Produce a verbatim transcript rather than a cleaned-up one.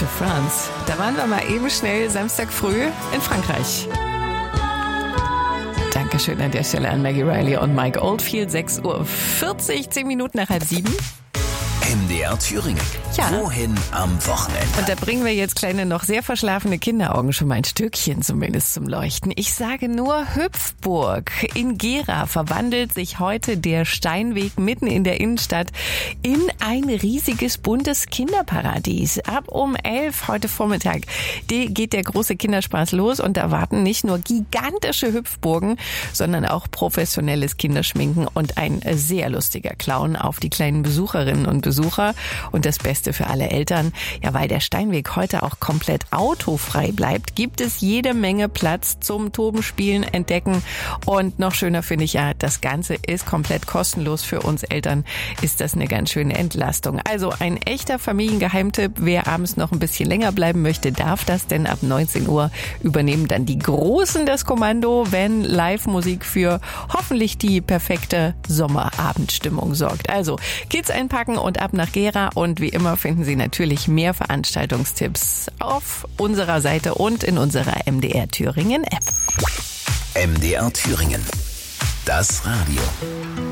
to France. Da waren wir mal eben schnell Samstag früh in Frankreich. Dankeschön an der Stelle an Maggie Riley und Mike Oldfield. sechs Uhr vierzig, zehn Minuten nach halb sieben. M D R Thüringen. Ja. Wohin am Wochenende? Und da bringen wir jetzt kleine, noch sehr verschlafene Kinderaugen schon mal ein Stückchen zumindest zum Leuchten. Ich sage nur Hüpfburg. In Gera verwandelt sich heute der Steinweg mitten in der Innenstadt in ein riesiges, buntes Kinderparadies. Ab um elf heute Vormittag geht der große Kinderspaß los und da warten nicht nur gigantische Hüpfburgen, sondern auch professionelles Kinderschminken und ein sehr lustiger Clown auf die kleinen Besucherinnen und Besucher. Und das Beste für alle Eltern, ja, weil der Steinweg heute auch komplett autofrei bleibt, gibt es jede Menge Platz zum Toben, Spielen, Entdecken. Und noch schöner finde ich ja, das Ganze ist komplett kostenlos. Für uns Eltern ist das eine ganz schöne Entlastung. Also ein echter Familiengeheimtipp. Wer abends noch ein bisschen länger bleiben möchte, darf das, denn ab neunzehn Uhr übernehmen dann die Großen das Kommando, wenn Live-Musik für hoffentlich die perfekte Sommerabendstimmung sorgt. Also Kids einpacken und ab nach Gera, und wie immer finden Sie natürlich mehr Veranstaltungstipps auf unserer Seite und in unserer M D R Thüringen App. M D R Thüringen. Das Radio.